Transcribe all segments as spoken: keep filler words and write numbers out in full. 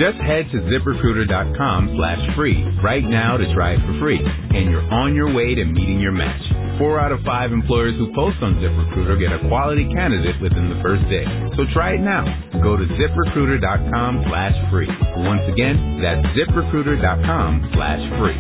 Just head to ZipRecruiter.com slash free right now to try it for free, and you're on your way to meeting your match. Four out of five employers who post on ZipRecruiter get a quality candidate within the first day. So try it now. Go to ZipRecruiter.com slash free. Once again, that's ZipRecruiter.com slash free.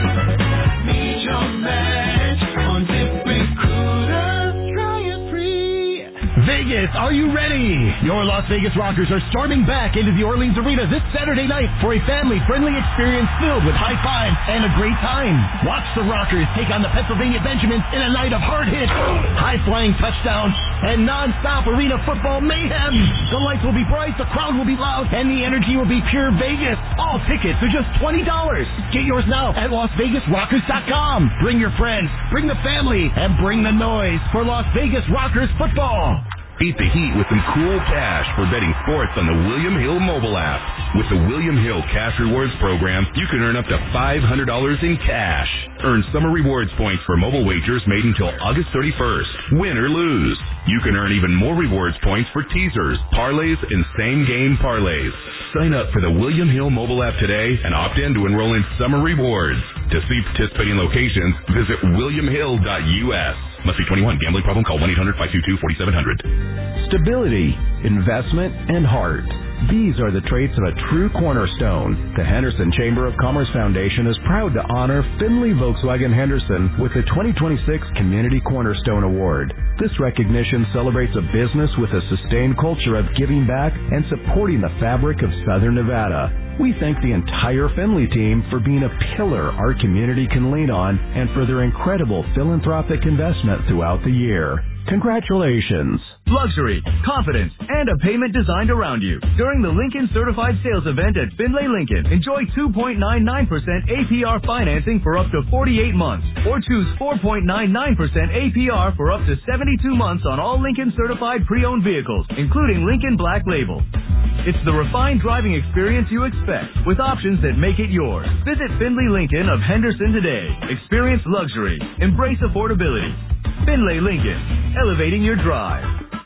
Meet your match on ZipRecruiter. Try it free. Vegas, are you ready? Your Las Vegas Rockers are storming back into the Orleans Arena this Saturday night for a family-friendly experience filled with high fives and a great time. Watch the Rockers take on the Pennsylvania Benjamins in a night of hard hits, high-flying touchdowns, and non-stop arena football mayhem. The lights will be bright, the crowd will be loud, and the energy will be pure Vegas. All tickets are just twenty dollars. Get yours now at Las Vegas Rockers dot com. Bring your friends, bring the family, and bring the noise for Las Vegas Rockers football. Beat the heat with some cool cash for betting sports on the William Hill mobile app. With the William Hill Cash Rewards program, you can earn up to five hundred dollars in cash. Earn summer rewards points for mobile wagers made until August thirty-first. Win or lose. You can earn even more rewards points for teasers, parlays, and same-game parlays. Sign up for the William Hill mobile app today and opt in to enroll in summer rewards. To see participating locations, visit william hill dot u s. Must be twenty-one. Gambling problem? Call one eight hundred five two two four seven zero zero. Stability, investment, and heart. These are the traits of a true cornerstone. The Henderson Chamber of Commerce Foundation is proud to honor Findlay Volkswagen Henderson with the twenty twenty-six Community Cornerstone Award. This recognition celebrates a business with a sustained culture of giving back and supporting the fabric of Southern Nevada. We thank the entire Findlay team for being a pillar our community can lean on and for their incredible philanthropic investment throughout the year. Congratulations. Luxury, confidence, and a payment designed around you. During the Lincoln Certified Sales Event at Findlay Lincoln, enjoy two point nine nine percent A P R financing for up to forty-eight months, or choose four point nine nine percent A P R for up to seventy-two months on all Lincoln Certified pre-owned vehicles, including Lincoln Black Label. It's the refined driving experience you expect, with options that make it yours. Visit Findlay Lincoln of Henderson today. Experience luxury. Embrace affordability. Findlay Lincoln, elevating your drive.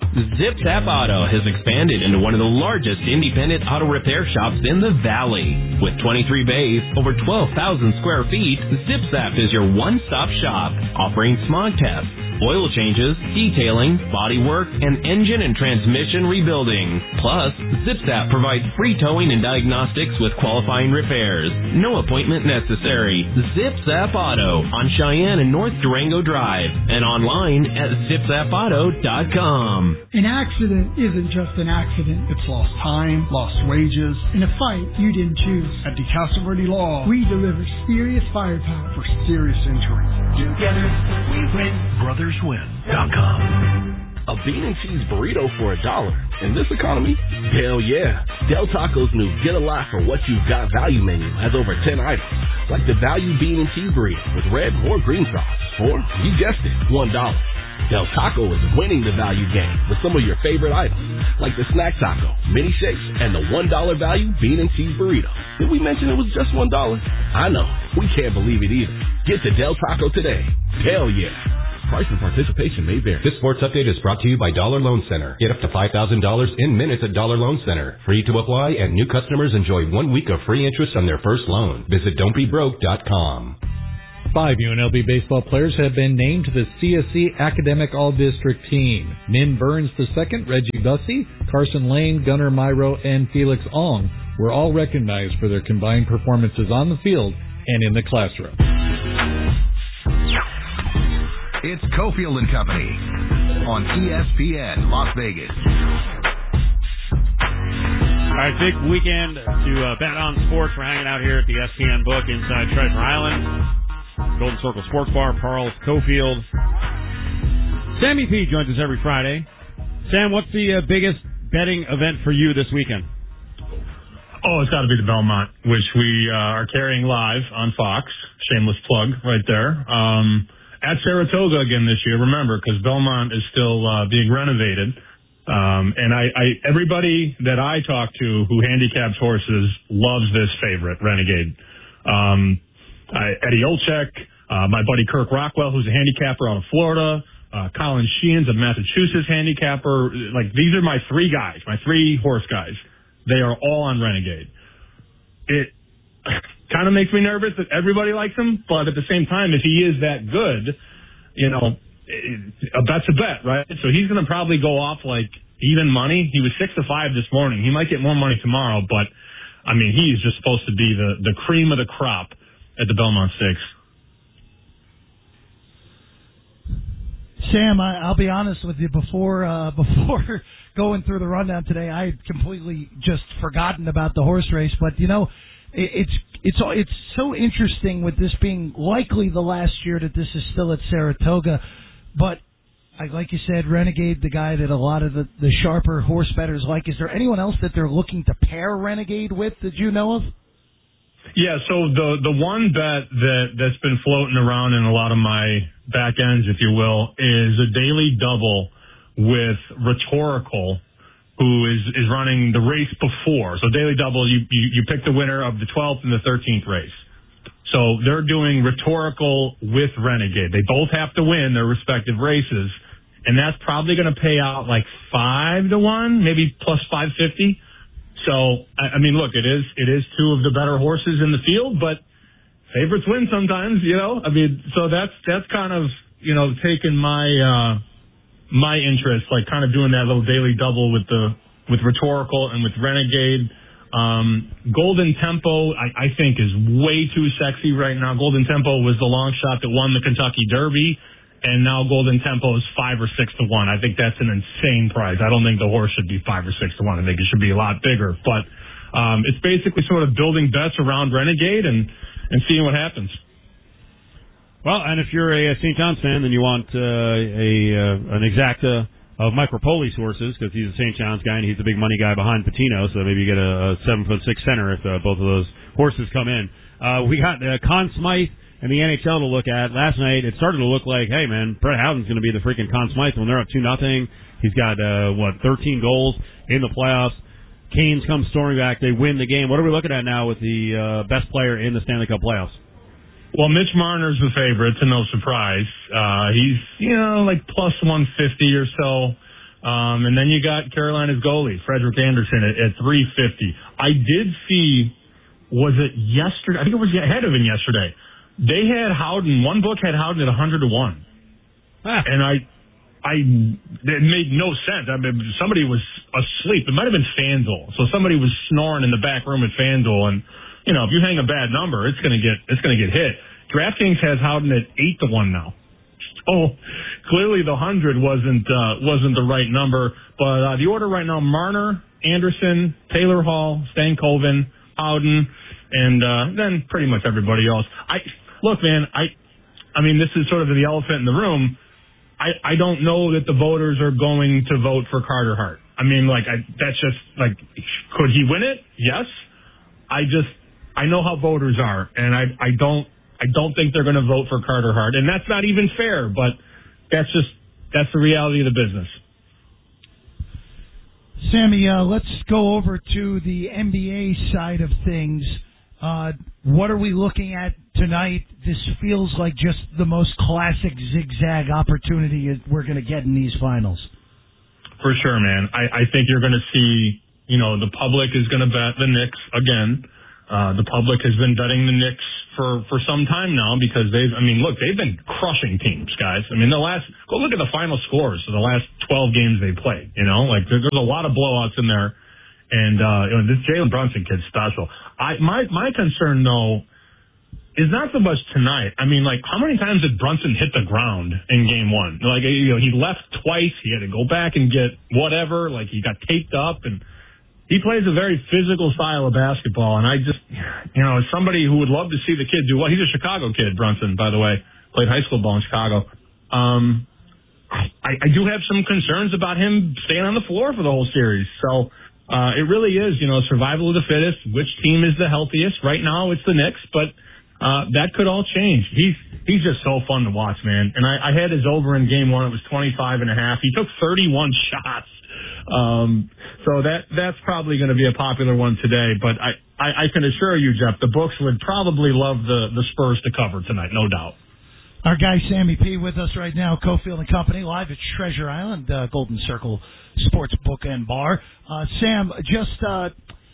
ZipZap Auto has expanded into one of the largest independent auto repair shops in the Valley. With twenty-three bays, over twelve thousand square feet, ZipZap is your one-stop shop, offering smog tests, oil changes, detailing, body work, and engine and transmission rebuilding. Plus, ZipZap provides free towing and diagnostics with qualifying repairs. No appointment necessary. ZipZap Auto on Cheyenne and North Durango Drive and online at zip zap auto dot com. An accident isn't just an accident. It's lost time, lost wages, and a fight you didn't choose. At DeCastro Verde Law, we deliver serious firepower for serious injuries. Together, we win. brothers win dot com. A bean and cheese burrito for a dollar. In this economy? Hell yeah. Del Taco's new Get a Lot for What You've Got value menu has over ten items, like the value bean and cheese burrito with red or green sauce for, you guessed it, one dollar. Del Taco is winning the value game with some of your favorite items, like the snack taco, mini shakes, and the one dollar value bean and cheese burrito. Did we mention it was just one dollar? I know. We can't believe it either. Get to Del Taco today. Hell yeah. Price and participation may vary. This sports update is brought to you by Dollar Loan Center. Get up to five thousand dollars in minutes at Dollar Loan Center. Free to apply, and new customers enjoy one week of free interest on their first loan. Visit don't be broke dot com. Five U N L V baseball players have been named to the C S C Academic All-District team. Min Burns the second, Reggie Bussey, Carson Lane, Gunnar Myro, and Felix Ong were all recognized for their combined performances on the field and in the classroom. It's Cofield and Company on E S P N Las Vegas. All right, big weekend to uh, bet on sports. We're hanging out here at the S P N Book inside Treasure Island. Golden Circle Sports Bar, Parles, Cofield. Sammy P joins us every Friday. Sam, what's the uh, biggest betting event for you this weekend? Oh, it's got to be the Belmont, which we uh, are carrying live on Fox. Shameless plug right there. Um, at Saratoga again this year, remember, because Belmont is still uh, being renovated. Um, and I, I, everybody that I talk to who handicaps horses loves this favorite, Renegade. Um, I, Eddie Olchek, uh, my buddy Kirk Rockwell, who's a handicapper out of Florida, uh, Colin Sheehan's a Massachusetts handicapper. Like, these are my three guys, my three horse guys. They are all on Renegade. it kind of makes me nervous that everybody likes him, but at the same time, if he is that good, you know, a bet's a bet, right? So he's going to probably go off like even money. He was six to five this morning. He might get more money tomorrow, but I mean, he's just supposed to be the, the cream of the crop at the Belmont Stakes. Sam, I, I'll be honest with you. Before uh, before going through the rundown today, I had completely just forgotten about the horse race. But you know, it, it's it's it's so interesting with this being likely the last year that this is still at Saratoga. But I, like you said, Renegade, the guy that a lot of the, the sharper horse bettors like. Is there anyone else that they're looking to pair Renegade with that you know of? Yeah, so the the one bet that, that's been floating around in a lot of my back ends, if you will, is a daily double with Rhetorical, who is, is running the race before. So daily double, you, you, you pick the winner of the twelfth and the thirteenth race. So they're doing Rhetorical with Renegade. They both have to win their respective races, and that's probably going to pay out like five to one, maybe plus five fifty. So, I mean, look, it is it is two of the better horses in the field, but favorites win sometimes, you know? I mean, so that's that's kind of, you know, taken my uh, my interest, like kind of doing that little daily double with the with Rhetorical and with Renegade. Um, Golden Tempo, I, I think, is way too sexy right now. Golden Tempo was the long shot that won the Kentucky Derby. And now Golden Tempo is five or six to one. I think that's an insane price. I don't think the horse should be five or six to one. I think it should be a lot bigger. But um, it's basically sort of building bets around Renegade and, and seeing what happens. Well, and if you're a Saint John's fan, then you want uh, a uh, an exacta of Mike Rapoli's horses, because he's a Saint John's guy and he's the big money guy behind Patino. So maybe you get a, a seven foot six center if uh, both of those horses come in. Uh, we got uh, Conn Smythe and the N H L to look at. Last night, it started to look like, hey, man, Brett Howden's going to be the freaking Conn Smythe when they're up two nothing. He's got, uh, what, thirteen goals in the playoffs. Canes come storming back. They win the game. What are we looking at now with the uh, best player in the Stanley Cup playoffs? Well, Mitch Marner's the favorite, to no surprise. Uh, he's, you know, like plus one fifty or so. Um, and then you got Carolina's goalie, Frederick Anderson, at, at three fifty. I did see, was it yesterday? I think it was ahead of him yesterday. They had Howden, one book had Howden at one hundred to one. Ah. And I, I, it made no sense. I mean, somebody was asleep. It might have been FanDuel. So somebody was snoring in the back room at FanDuel. And, you know, if you hang a bad number, it's going to get, it's going to get hit. DraftKings has Howden at eight to one now. So clearly the one hundred wasn't, uh, wasn't the right number. But, uh, the order right now, Marner, Anderson, Taylor Hall, Stankoven, Howden, and, uh, then pretty much everybody else. I, Look, man, I I mean, this is sort of the elephant in the room. I, I don't know that the voters are going to vote for Carter Hart. I mean, like, I, that's just, like, could he win it? Yes. I just, I know how voters are, and I, I don't, I don't think they're going to vote for Carter Hart. And that's not even fair, but that's just, that's the reality of the business. Sammy, uh, let's go over to the N B A side of things. Uh, what are we looking at tonight? This feels like just the most classic zigzag opportunity we're going to get in these finals. For sure, man. I, I think you're going to see, you know, the public is going to bet the Knicks again. Uh, the public has been betting the Knicks for, for some time now because they've, I mean, look, they've been crushing teams, guys. I mean, the last, go look at the final scores of the last twelve games they played, you know, like there, there's a lot of blowouts in there. And, uh, you know, this Jalen Brunson kid's special. I, my, my concern though is not so much tonight. I mean, like, how many times did Brunson hit the ground in game one? Like, you know, he left twice. He had to go back and get whatever. Like, he got taped up, and he plays a very physical style of basketball. And I just, you know, as somebody who would love to see the kid do well, he's a Chicago kid, Brunson, by the way, played high school ball in Chicago. Um, I, I do have some concerns about him staying on the floor for the whole series. So, Uh, it really is, you know, survival of the fittest. Which team is the healthiest? Right now, it's the Knicks, but uh, that could all change. He's he's just so fun to watch, man. And I, I had his over in game one. It was twenty-five and a half. He took thirty-one shots. Um, so that that's probably going to be a popular one today. But I, I, I can assure you, Jeff, the books would probably love the, the Spurs to cover tonight, no doubt. Our guy Sammy P with us right now, Cofield and Company, live at Treasure Island, uh, Golden Circle Sports Book and Bar. Uh, Sam, just uh,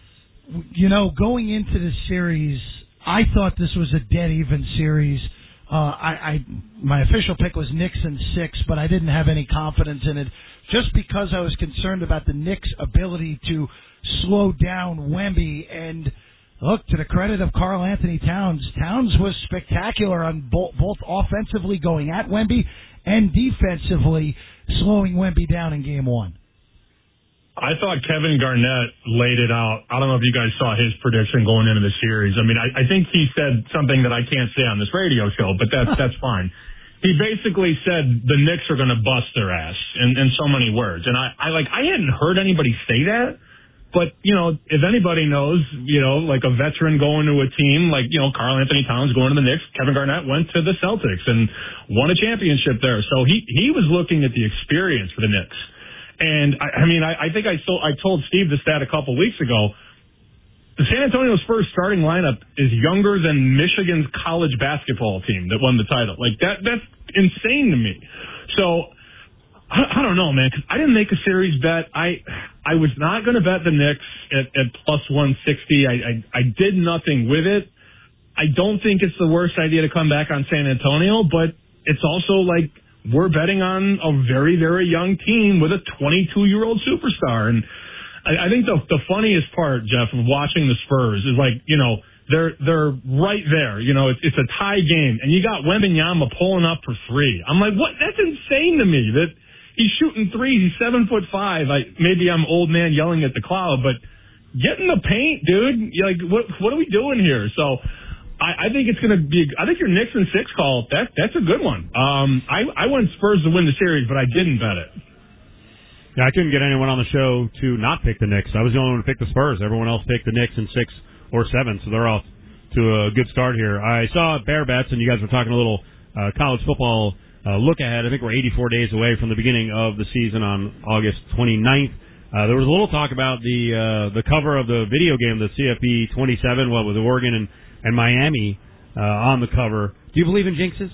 you know, going into this series, I thought this was a dead even series. Uh, I, I my official pick was Knicks in six, but I didn't have any confidence in it, just because I was concerned about the Knicks' ability to slow down Wemby. And look, to the credit of Karl Anthony Towns, Towns was spectacular on both, both offensively going at Wemby and defensively slowing Wemby down in game one. I thought Kevin Garnett laid it out. I don't know if you guys saw his prediction going into the series. I mean, I, I think he said something that I can't say on this radio show, but that's that's fine. He basically said the Knicks are going to bust their ass in, in so many words. And I, I like I hadn't heard anybody say that. But, you know, if anybody knows, you know, like a veteran going to a team, like, you know, Karl Anthony Towns going to the Knicks, Kevin Garnett went to the Celtics and won a championship there. So he, he was looking at the experience for the Knicks. And, I, I mean, I, I think I, told, I told Steve this stat a couple weeks ago. The San Antonio Spurs starting lineup is younger than Michigan's college basketball team that won the title. Like, that that's insane to me. So, I, I don't know, man, 'cause I didn't make a series bet. I I was not going to bet the Knicks at, at plus one sixty. I, I, I did nothing with it. I don't think it's the worst idea to come back on San Antonio, but it's also like, we're betting on a very, very young team with a twenty-two-year-old superstar. And I, I think the the funniest part, Jeff, of watching the Spurs is like, you know, they're they're right there. You know, it's, it's a tie game, and you got Wembanyama pulling up for three. I'm like, what? That's insane to me that he's shooting threes. He's seven foot five. I, maybe I'm old man yelling at the cloud, but get in the paint, dude. You're like, what what are we doing here? So I, I think it's going to be. I think your Knicks and six call. That that's a good one. Um, I I went Spurs to win the series, but I didn't bet it. Yeah, I couldn't get anyone on the show to not pick the Knicks. I was the only one to pick the Spurs. Everyone else picked the Knicks in six or seven, so they're off to a good start here. I saw Bear Bets, and you guys were talking a little uh, college football uh, look ahead. I think we're eighty-four days away from the beginning of the season on August twenty-ninth. Uh, there was a little talk about the uh, the cover of the video game, the C F B twenty-seven, what with Oregon and and Miami uh, on the cover. Do you believe in jinxes?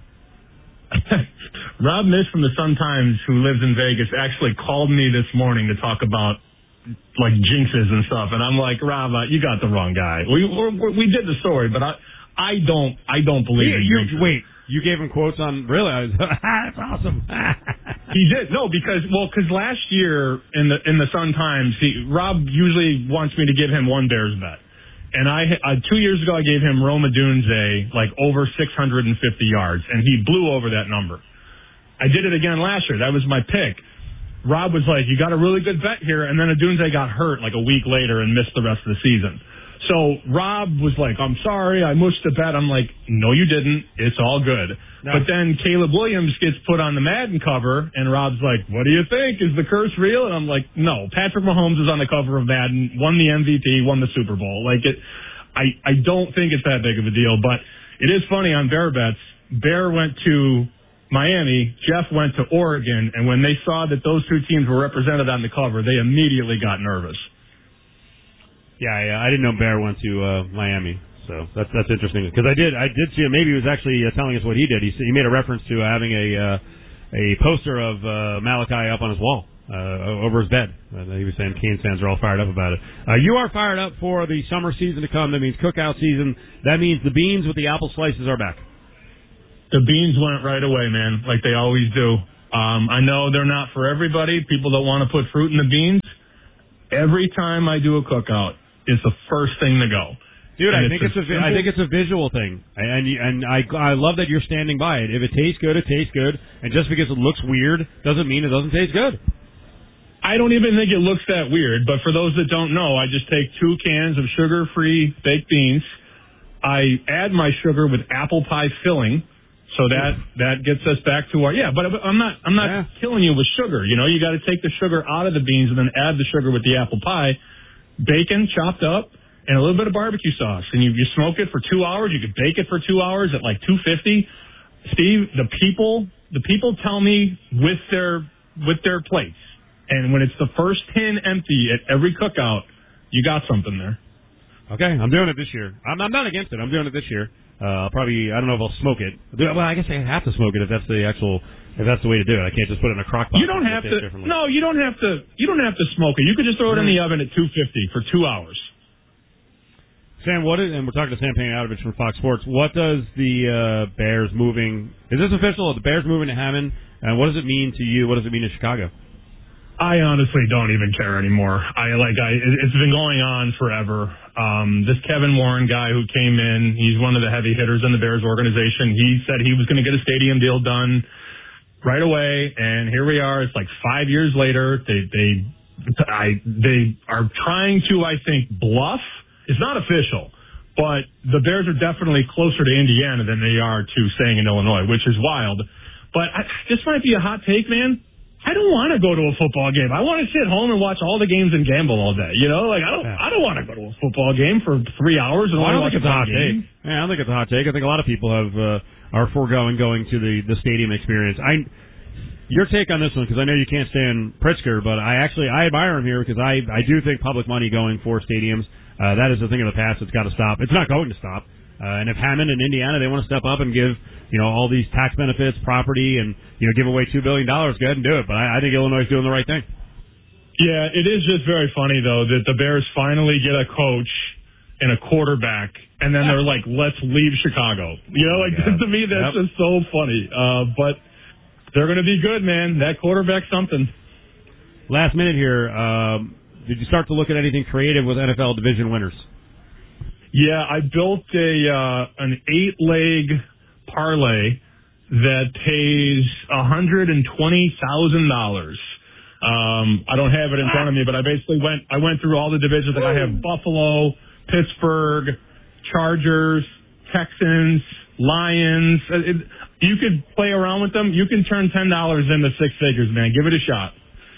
Rob Mish from the Sun-Times, who lives in Vegas, actually called me this morning to talk about like jinxes and stuff, and I'm like, Rob, uh, you got the wrong guy. We we we did the story, but I I don't I don't believe yeah, in you, jinxes. Wait, you gave him quotes on really? I was, that's awesome. He did no because well because last year in the in the Sun-Times, he, Rob usually wants me to give him one Bears bet. And I, uh, two years ago, I gave him Rome Odunze, like, over six hundred fifty yards, and he blew over that number. I did it again last year. That was my pick. Rob was like, you got a really good bet here, and then Odunze got hurt, like, a week later and missed the rest of the season. So Rob was like, I'm sorry, I mushed the bet. I'm like, no, you didn't. It's all good. No. But then Caleb Williams gets put on the Madden cover, and Rob's like, what do you think? Is the curse real? And I'm like, no. Patrick Mahomes is on the cover of Madden, won the M V P, won the Super Bowl. Like, it, I, I don't think it's that big of a deal. But it is funny on Bear Bets, Bear went to Miami, Jeff went to Oregon, and when they saw that those two teams were represented on the cover, they immediately got nervous. Yeah, yeah, I didn't know Bear went to uh, Miami, so that's that's interesting. Because I did, I did see him. Maybe he was actually uh, telling us what he did. He he made a reference to having a uh, a poster of uh, Malachi up on his wall uh, over his bed. Uh, he was saying Canes fans are all fired up about it. Uh, you are fired up for the summer season to come. That means cookout season. That means the beans with the apple slices are back. The beans went right away, man, like they always do. Um, I know they're not for everybody. People don't want to put fruit in the beans. Every time I do a cookout, it's the first thing to go. Dude, and I think it's a, I think it's a visual thing, and and I I love that you're standing by it. If it tastes good, it tastes good, and just because it looks weird doesn't mean it doesn't taste good. I don't even think it looks that weird, but for those that don't know, I just take two cans of sugar-free baked beans. I add my sugar with apple pie filling, so that that gets us back to our yeah. But I'm not I'm not yeah. killing you with sugar. You know, you got to take the sugar out of the beans and then add the sugar with the apple pie. Bacon chopped up, and a little bit of barbecue sauce. And you, you smoke it for two hours. You could bake it for two hours at like two fifty. Steve, the people the people tell me with their with their plates, and when it's the first tin empty at every cookout, you got something there. Okay, I'm doing it this year. I'm, I'm not against it. I'm doing it this year. Uh, I'll probably, I don't know if I'll smoke it. Well, I guess I have to smoke it if that's the actual, if that's the way to do it. I can't just put it in a crock pot. You don't have to. No, you don't have to. You don't have to smoke it. You could just throw it in the oven at two fifty for two hours. Sam, what is, and we're talking to Sam Payne-Adovich from Fox Sports, what does the uh, Bears moving, is this official, are the Bears moving to Hammond, and what does it mean to you, what does it mean to Chicago? I honestly don't even care anymore. I like I it's been going on forever. Um, this Kevin Warren guy who came in, he's one of the heavy hitters in the Bears organization. He said he was going to get a stadium deal done right away, and here we are. It's like five years later. They they I they are trying to, I think, bluff. It's not official, but the Bears are definitely closer to Indiana than they are to staying in Illinois, which is wild. But I, this might be a hot take, man. I don't want to go to a football game. I want to sit home and watch all the games and gamble all day. You know, like I don't, yeah. I don't want to go to a football game for three hours and well, only I don't watch think it's a hot game. take. Yeah, I don't think it's a hot take. I think a lot of people have uh, are foregoing going to the the stadium experience. I. Your take on this one, because I know you can't stand Pritzker, but I actually I admire him here because I I do think public money going for stadiums, uh, that is a thing of the past. It's got to stop. It's not going to stop. Uh, and if Hammond and Indiana, they want to step up and give, you know, all these tax benefits, property, and, you know, give away two billion dollars, go ahead and do it. But I, I think Illinois is doing the right thing. Yeah, it is just very funny, though, that the Bears finally get a coach and a quarterback, and then they're like, let's leave Chicago. You know, like, yeah. to me, that's yep. just so funny. Uh, but they're going to be good, man. That quarterback's something. Last minute here, um, did you start to look at anything creative with N F L division winners? Yeah, I built a uh, an eight-leg parlay that pays one hundred twenty thousand dollars. Um, I don't have it in front of me, but I basically went I went through all the divisions. Like I have Buffalo, Pittsburgh, Chargers, Texans, Lions. It, you could play around with them. You can turn ten dollars into six figures, man. Give it a shot.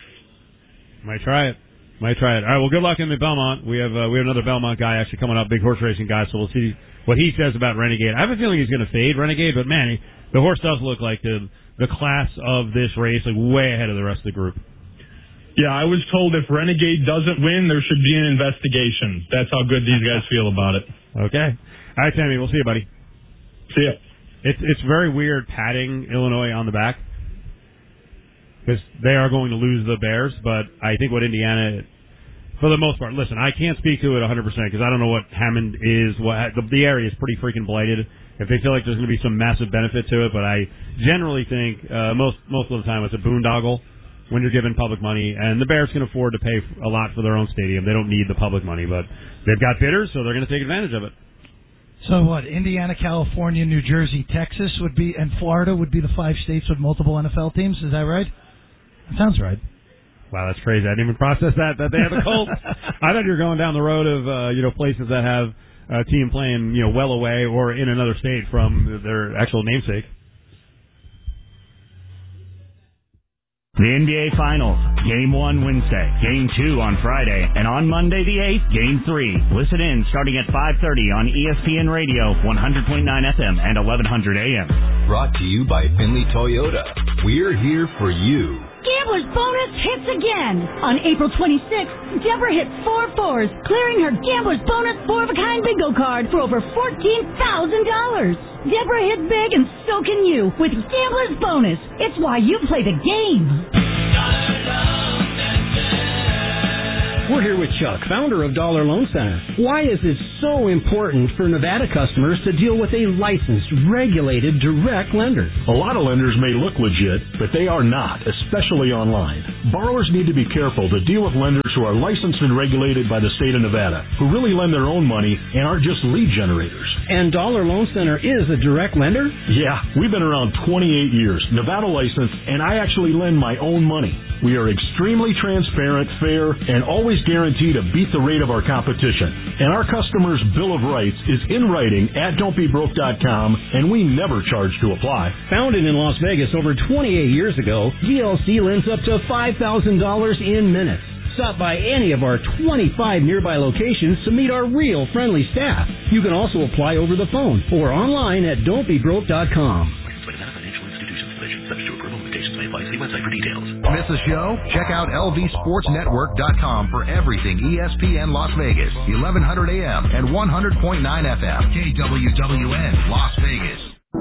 Might try it. Might try it. All right, well, good luck in the Belmont. We have uh, we have another Belmont guy actually coming up, big horse racing guy, so we'll see what he says about Renegade. I have a feeling he's going to fade Renegade, but, man, he, the horse does look like the the class of this race, like way ahead of the rest of the group. Yeah, I was told if Renegade doesn't win, there should be an investigation. That's how good these guys feel about it. Okay. All right, Sammy, we'll see you, buddy. See ya. It's, it's very weird patting Illinois on the back, because they are going to lose the Bears, but I think what Indiana, for the most part, listen, I can't speak to it one hundred percent because I don't know what Hammond is. What the, the area is pretty freaking blighted. If they feel like there's going to be some massive benefit to it, but I generally think uh, most most of the time it's a boondoggle when you're given public money, and the Bears can afford to pay a lot for their own stadium. They don't need the public money, but they've got bidders, so they're going to take advantage of it. So what, Indiana, California, New Jersey, Texas would be, and Florida would be the five states with multiple N F L teams? Is that right? That sounds right. Wow, that's crazy. I didn't even process that, that they have a Colts. I thought you were going down the road of, uh, you know, places that have a team playing, you know, well away or in another state from their actual namesake. The N B A Finals, Game one Wednesday, Game two on Friday, and on Monday the eighth, Game three. Listen in starting at five thirty on E S P N Radio, one hundred point nine F M and eleven hundred A M. Brought to you by Finley Toyota. We're here for you. Gambler's Bonus hits again. On April twenty-sixth, Deborah hit four fours, clearing her Gambler's Bonus four-of-a-kind bingo card for over fourteen thousand dollars. Deborah hit big, and so can you with Gambler's Bonus. It's why you play the game. We're here with Chuck, founder of Dollar Loan Center. Why is it so important for Nevada customers to deal with a licensed, regulated, direct lender? A lot of lenders may look legit, but they are not, especially online. Borrowers need to be careful to deal with lenders who are licensed and regulated by the state of Nevada, who really lend their own money and aren't just lead generators. And Dollar Loan Center is a direct lender? Yeah, we've been around twenty-eight years, Nevada licensed, and I actually lend my own money. We are extremely transparent, fair, and always guarantee to beat the rate of our competition. And our customers' Bill of Rights is in writing at don't be broke dot com, and we never charge to apply. Founded in Las Vegas over twenty-eight years ago, D L C lends up to five thousand dollars in minutes. Stop by any of our twenty-five nearby locations to meet our real friendly staff. You can also apply over the phone or online at don't be broke dot com. See website for details. Miss a show? Check out L V Sports Network dot com for everything E S P N Las Vegas, eleven hundred A M and one hundred point nine F M. K W W N Las Vegas.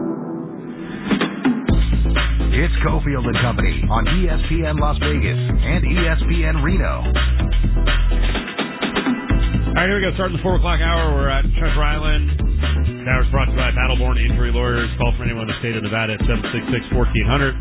It's Cofield and Company on E S P N Las Vegas and E S P N Reno. right, here we go. Starting the four o'clock hour. We're at Treasure Island. The hour's brought to you by Battleborn Injury Lawyers. Call for anyone in the state of Nevada at seven six six, one four zero zero.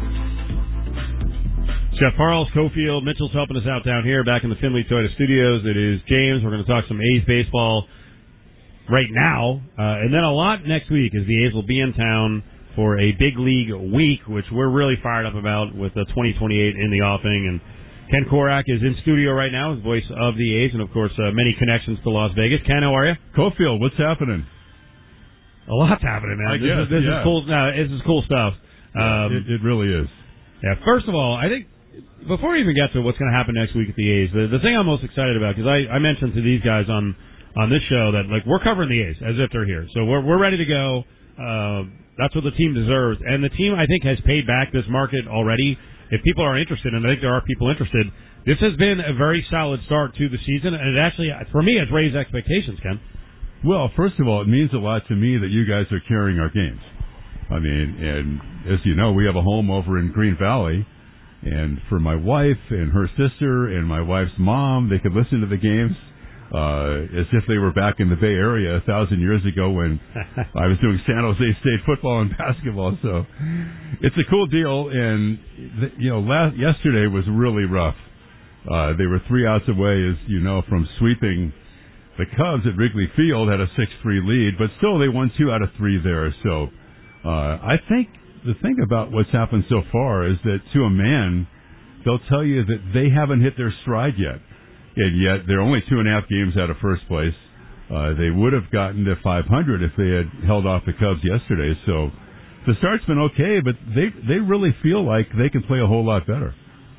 Jeff Parles, Cofield, Mitchell's helping us out down here back in the Finley Toyota Studios. It is James. We're going to talk some A's baseball right now. Uh, and then a lot next week as the A's will be in town for a big league week, which we're really fired up about with the twenty twenty-eight in the offing. And Ken Korak is in studio right now, as voice of the A's, and of course uh, many connections to Las Vegas. Ken, how are you? Cofield, what's happening? A lot's happening, man. I This, guess, is, this yeah. is cool. No, this is cool stuff. Um, it, it really is. Yeah. First of all, I think before we even get to what's going to happen next week at the A's, the, the thing I'm most excited about, because I, I mentioned to these guys on on this show that like we're covering the A's as if they're here, so we're we're ready to go. Uh, that's what the team deserves, and the team I think has paid back this market already. If people are interested, and I think there are people interested, this has been a very solid start to the season, and it actually, for me, has raised expectations. Ken. Well, first of all, it means a lot to me that you guys are carrying our games. I mean, and as you know, we have a home over in Green Valley, and for my wife and her sister and my wife's mom, they could listen to the games uh, as if they were back in the Bay Area a thousand years ago when I was doing San Jose State football and basketball. So it's a cool deal, and you know, last, yesterday was really rough. Uh, they were three outs away, as you know, from sweeping the Cubs at Wrigley Field, had a six three lead, but still they won two out of three there. So uh, I think the thing about what's happened so far is that to a man, they'll tell you that they haven't hit their stride yet. And yet they're only two and a half games out of first place. Uh, they would have gotten to five hundred if they had held off the Cubs yesterday. So the start's been okay, but they they really feel like they can play a whole lot better.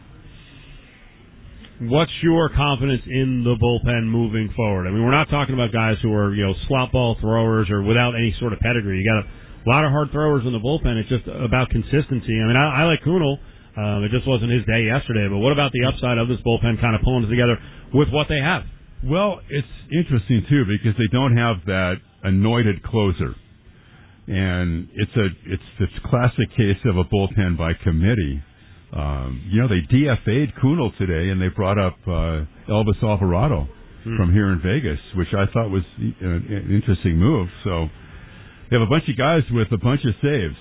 What's your confidence in the bullpen moving forward? I mean, we're not talking about guys who are, you know, slop ball throwers or without any sort of pedigree. You got a lot of hard throwers in the bullpen. It's just about consistency. I mean, I, I like Kunal. Um, it just wasn't his day yesterday. But what about the upside of this bullpen kind of pulling it together with what they have? Well, it's interesting, too, because they don't have that anointed closer. And it's a it's this classic case of a bullpen by committee. Um, you know, they D F A'd Kunal today, and they brought up uh, Elvis Alvarado hmm. from here in Vegas, which I thought was an, an interesting move. So they have a bunch of guys with a bunch of saves.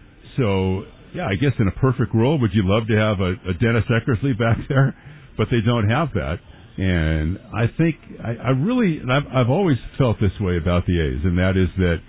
So, yeah, I guess in a perfect world, would you love to have a, a Dennis Eckersley back there? But they don't have that. And I think, I, I really, and I've, I've always felt this way about the A's, and that is that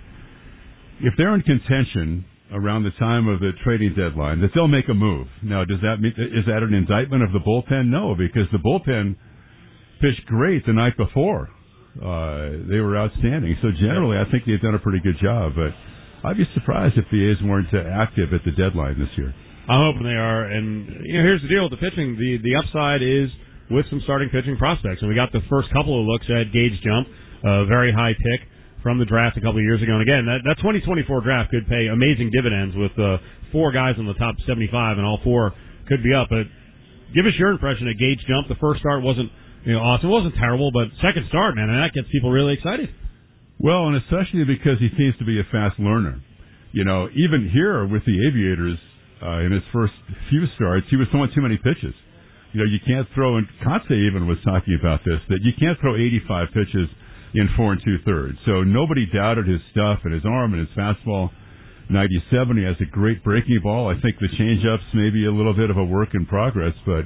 if they're in contention around the time of the trading deadline, that they'll make a move. Now, does that mean, is that an indictment of the bullpen? No, because the bullpen pitched great the night before. Uh, they were outstanding. So generally, I think they've done a pretty good job, but I'd be surprised if the A's weren't active at the deadline this year. I'm hoping they are, and you know, here's the deal with the pitching. The the upside is with some starting pitching prospects, and we got the first couple of looks at Gage Jump, a very high pick from the draft a couple of years ago. And again, that, that twenty twenty-four draft could pay amazing dividends with uh, four guys in the top seventy-five, and all four could be up. But give us your impression of Gage Jump. The first start wasn't, you know, awesome. It wasn't terrible, but second start, man, and that gets people really excited. Well, and especially because he seems to be a fast learner. You know, even here with the Aviators, uh, in his first few starts, he was throwing too many pitches. You know, you can't throw, and Kotze even was talking about this, that you can't throw eighty-five pitches in four and two-thirds. So nobody doubted his stuff and his arm and his fastball. ninety-seven, he has a great breaking ball. I think the change-up's maybe a little bit of a work in progress, but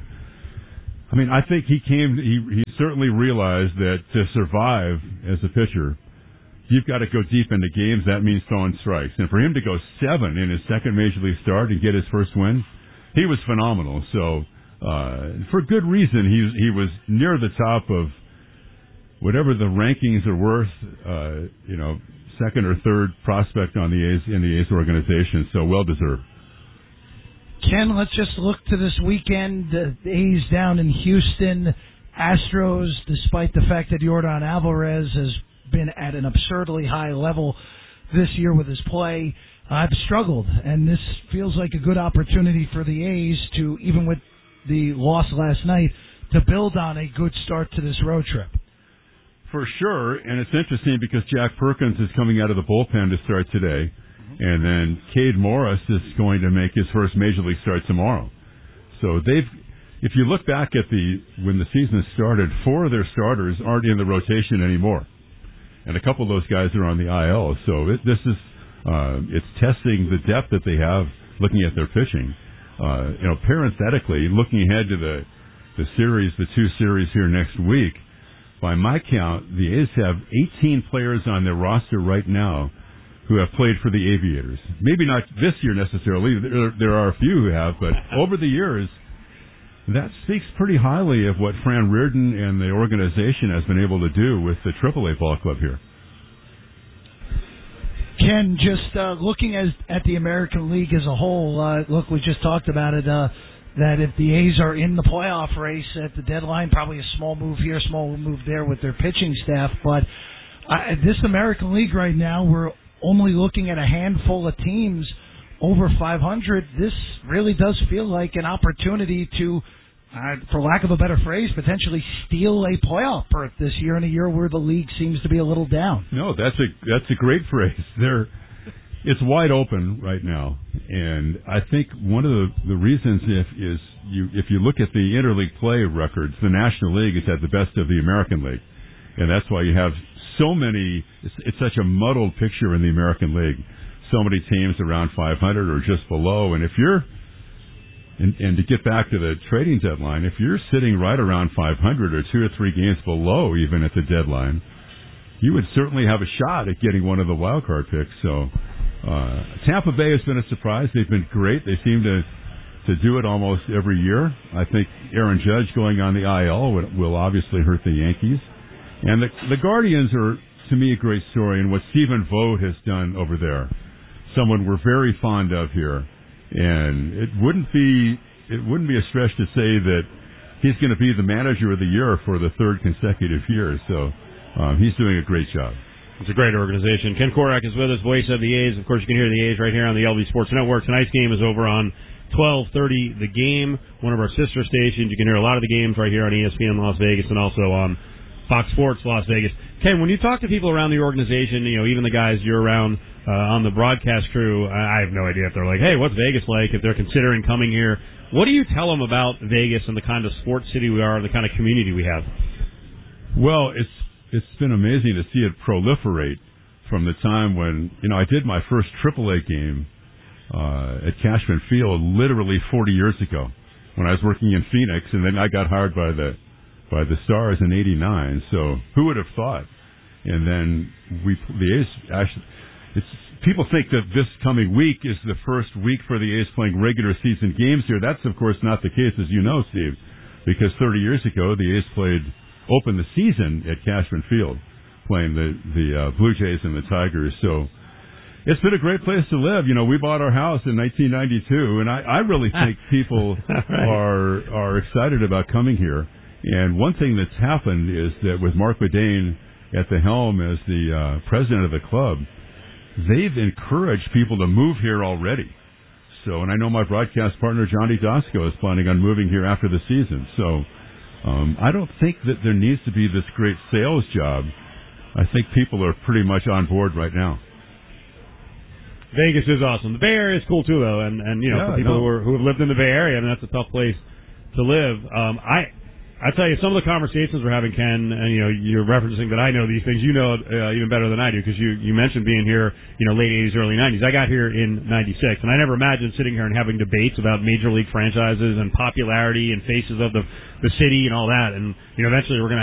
I mean, I think he came, he, he certainly realized that to survive as a pitcher, you've got to go deep into games. That means throwing strikes. And for him to go seven in his second Major League start and get his first win, he was phenomenal. So, uh, for good reason, he, he was near the top of whatever the rankings are worth, uh, you know, second or third prospect on the A's, in the A's organization. So well deserved. Ken, let's just look to this weekend. The A's down in Houston. Astros, despite the fact that Yordan Alvarez has been at an absurdly high level this year with his play, I've struggled, and this feels like a good opportunity for the A's to, even with the loss last night, to build on a good start to this road trip. For sure, and it's interesting because Jack Perkins is coming out of the bullpen to start today, and then Cade Morris is going to make his first Major League start tomorrow. So they've if you look back at the when the season started, four of their starters aren't in the rotation anymore, and a couple of those guys are on the I L. So it, this is uh, it's testing the depth that they have, looking at their pitching. Uh, you know, parenthetically, looking ahead to the the series, the two series here next week. By my count, the A's have eighteen players on their roster right now who have played for the Aviators. Maybe not this year necessarily. There, there are a few who have, but over the years, that speaks pretty highly of what Fran Reardon and the organization has been able to do with the triple A ball club here. Ken, just uh, looking as, at the American League as a whole, uh, look, we just talked about it, uh, that if the A's are in the playoff race at the deadline, probably a small move here, small move there with their pitching staff. But uh, this American League right now, we're only looking at a handful of teams over five hundred. This really does feel like an opportunity to, uh, for lack of a better phrase, potentially steal a playoff berth this year in a year where the league seems to be a little down. No, that's a that's a great phrase. There, it's wide open right now, and I think one of the, the reasons if is you if you look at the interleague play records, the National League is at the best of the American League, and that's why you have so many. It's, it's such a muddled picture in the American League. So many teams around five hundred or just below, and if you're And, and to get back to the trading deadline, if you're sitting right around five hundred or two or three games below even at the deadline, you would certainly have a shot at getting one of the wild card picks. So uh, Tampa Bay has been a surprise. They've been great. They seem to to do it almost every year. I think Aaron Judge going on the I L will, will obviously hurt the Yankees. And the, the Guardians are, to me, a great story. And what Stephen Vogt has done over there, someone we're very fond of here. And it wouldn't be it wouldn't be a stretch to say that he's going to be the manager of the year for the third consecutive year. So um, he's doing a great job. It's a great organization. Ken Korak is with us, voice of the A's. Of course, you can hear the A's right here on the L V Sports Network. Tonight's game is over on twelve thirty The Game, one of our sister stations. You can hear a lot of the games right here on E S P N Las Vegas and also on Fox Sports Las Vegas. Ken, when you talk to people around the organization, you know, even the guys you're around uh, on the broadcast crew, I have no idea if they're like, hey, what's Vegas like, if they're considering coming here. What do you tell them about Vegas and the kind of sports city we are, the kind of community we have? Well, it's it's been amazing to see it proliferate from the time when, you know, I did my first triple A game uh, at Cashman Field literally forty years ago when I was working in Phoenix, and then I got hired by the by the Stars in eighty-nine. So who would have thought? And then we the A's actually, it's people think that this coming week is the first week for the A's playing regular season games here. That's of course not the case, as you know, Steve, because thirty years ago the A's played opened the season at Cashman Field, playing the the uh, Blue Jays and the Tigers. So it's been a great place to live. You know, we bought our house in nineteen ninety-two, and I, I really think people right. are are excited about coming here. And one thing that's happened is that with Mark Bedane at the helm as the uh, president of the club, they've encouraged people to move here already. So, and I know my broadcast partner Johnny Dosco is planning on moving here after the season. So, um, I don't think that there needs to be this great sales job. I think people are pretty much on board right now. Vegas is awesome. The Bay Area is cool too, though, and and you know, yeah, for people no. who, are, who have lived in the Bay Area, I mean, that's a tough place to live. Um, I. I tell you, some of the conversations we're having, Ken, and you know, you're referencing that I know these things. You know uh, even better than I do because you you mentioned being here, you know, late eighties, early nineties. I got here in ninety-six, and I never imagined sitting here and having debates about major league franchises and popularity and faces of the the city and all that. And you know, eventually we're going to